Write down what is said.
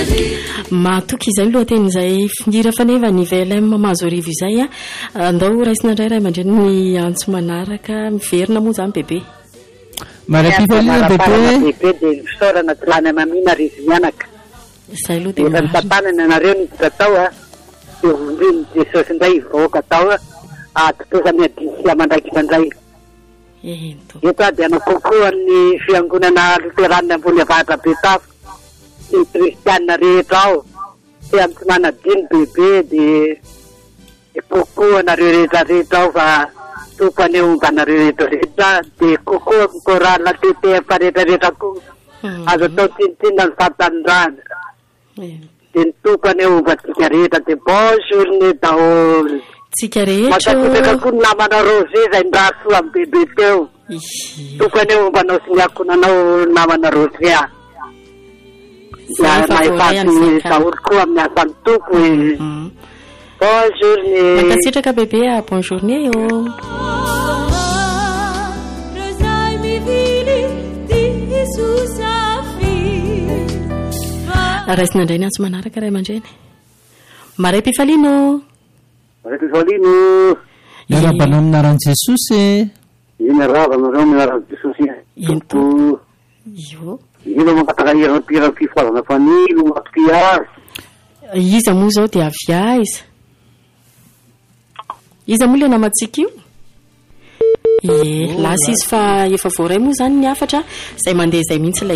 Matoky izay lohatenin'izay fingira fanefa ny VLM mahazo arivo izay andao raisina indray aman-dreny ny antso manaraka miverina moa zany bebe. Mara-pifaliana bebe dia fisaorana tilany amamina rizy mianaka. Izay aloha dia marina. Tantanana anareo ny atao dia vondriny Jesosy indray hivoaka atao atotozany adisy amandraikitra indray. Eto dia anakokoa ny fiangonana luterana ambony avatra Betafo. Ny kristianina rehetra ao dia amin'ny tsy manadiny bebe dia kokoa anareo rehetrarehetra ao fa topany ombanareo rehetrarehetra dia kokoa korala TTF rehetrarehetra koa azo atao tinitinina ny fatanindràna dia ny topany ombantsika rehetra dia bonne journée daholo tsika rehetra matakotraka koa ny namana Rosé izay ndrasoa amin'ny bebe teo topany ombanao sy niakonanao namana Rosé mahefasy daholo koa amin'ny asany tompo bonne journée mankasitraka bebe bonne journée raisina indray ny antso manaraka ray aman-dreny maray mpifalino miarabanao minaran'i Jesosy miarabanareo minaran'i Jesosy io ino mampataka pira fifoazana fanilo mapiazy iza moa zao dia avia iza moa le namatsika io lasa izy fa efa voaray moa zany ny afatra zay mandeha zay mihitsy